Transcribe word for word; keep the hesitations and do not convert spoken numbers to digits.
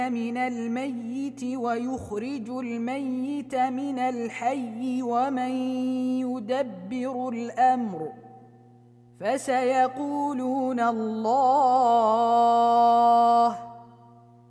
من الميت ويخرج الميت من الحي ومن يدبر الأمر فسيقولون الله